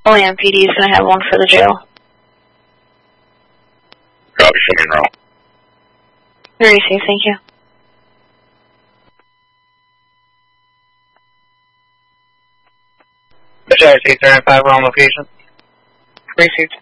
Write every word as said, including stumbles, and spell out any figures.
Only M P D is going to have one for the jail. Copy, show me route. Very safe, thank you. H I C seventy-five, we're on location. Received.